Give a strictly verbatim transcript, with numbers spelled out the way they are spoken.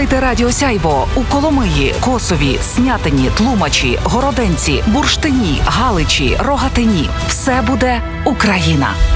Слухайте Радіо Сяйво у Коломиї, Косові, Снятині, Тлумачі, Городенці, Бурштині, Галичі, Рогатині. Все буде Україна.